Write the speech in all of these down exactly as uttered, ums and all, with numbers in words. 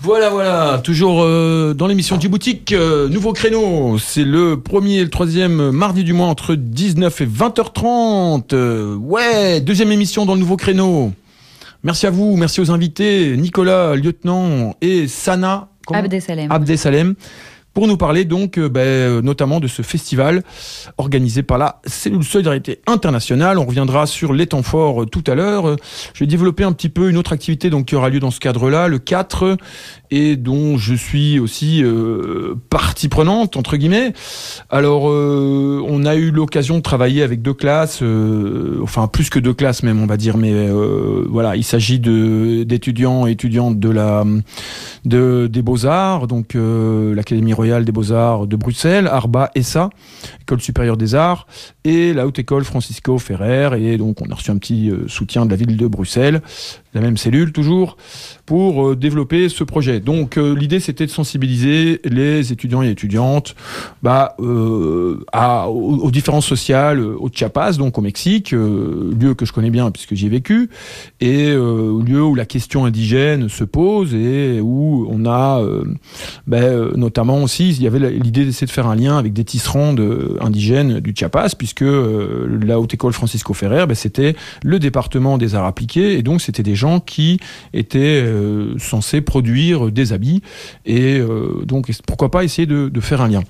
Voilà, voilà, toujours euh, dans l'émission du boutique, euh, nouveau créneau, c'est le premier et le troisième mardi du mois entre dix-neuf et vingt heures trente. Euh, ouais, deuxième émission dans le nouveau créneau. Merci à vous, merci aux invités, Nicolas, lieutenant, et Sana Abdesalem. Abdesalem. Pour nous parler donc euh, ben, notamment de ce festival organisé par la Cellule Solidarité Internationale. On reviendra sur les temps forts euh, tout à l'heure. Euh, je vais développer un petit peu une autre activité donc, qui aura lieu dans ce cadre-là, le quatre, et dont je suis aussi euh, partie prenante, entre guillemets. Alors, euh, on a eu l'occasion de travailler avec deux classes, euh, enfin plus que deux classes même, on va dire, mais euh, voilà, il s'agit de, d'étudiants et étudiantes de la, de, des Beaux-Arts, donc euh, l'Académie Royale des Beaux-Arts de Bruxelles, Arba E S A, École supérieure des arts, et la Haute École Francisco Ferrer, et donc on a reçu un petit euh, soutien de la ville de Bruxelles, la même cellule toujours, pour euh, développer ce projet. Donc euh, l'idée c'était de sensibiliser les étudiants et étudiantes bah, euh, à, aux, aux différences sociales au Chiapas, donc au Mexique, euh, lieu que je connais bien puisque j'y ai vécu, et euh, lieu où la question indigène se pose et où on a euh, bah, euh, notamment aussi, il y avait l'idée d'essayer de faire un lien avec des tisserands de, indigènes du Chiapas, puisque euh, la Haute École Francisco Ferrer, bah, c'était le département des arts appliqués, et donc c'était des gens qui étaient euh, censés produire des habits, et euh, donc pourquoi pas essayer de, de faire un lien.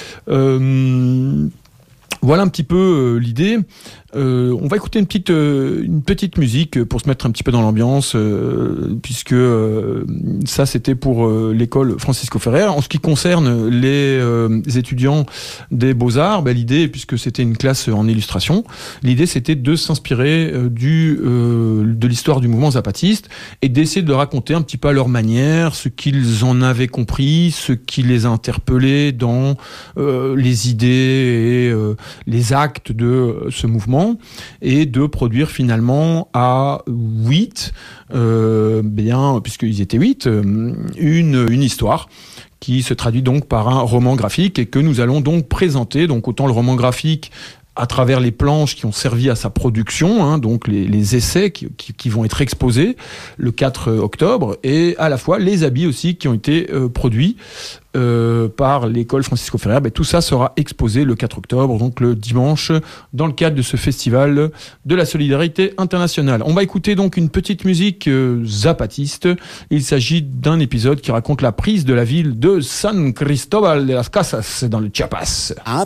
Euh, voilà un petit peu euh, l'idée. Euh, on va écouter une petite, euh, une petite musique pour se mettre un petit peu dans l'ambiance, euh, puisque euh, ça c'était pour euh, l'école Francisco Ferrer. En ce qui concerne les, euh, les étudiants des Beaux-Arts, bah, l'idée, puisque c'était une classe en illustration, l'idée c'était de s'inspirer euh, du, euh, de l'histoire du mouvement zapatiste et d'essayer de raconter un petit peu à leur manière ce qu'ils en avaient compris, ce qui les a interpellés dans euh, les idées et euh, les actes de ce mouvement, et de produire finalement à huit, euh, bien, puisqu'ils étaient huit, euh, une, une histoire qui se traduit donc par un roman graphique et que nous allons donc présenter, donc autant le roman graphique à travers les planches qui ont servi à sa production, hein, donc les, les essais qui, qui, qui vont être exposés le quatre octobre, et à la fois les habits aussi qui ont été euh, produits euh, par l'école Francisco Ferrer. Ben, tout ça sera exposé le quatre octobre, donc le dimanche, dans le cadre de ce festival de la solidarité internationale. On va écouter donc une petite musique euh, zapatiste. Il s'agit d'un épisode qui raconte la prise de la ville de San Cristóbal de las Casas dans le Chiapas. Ah.